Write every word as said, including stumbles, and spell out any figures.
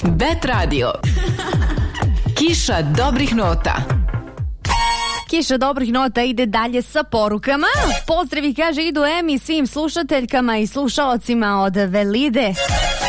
Bet radio. Kiša dobrih nota. Kiša dobrih nota ide dalje sa porukama. Pozdravi, kaže, idu Emi svim slušateljkama i slušaocima od Velide.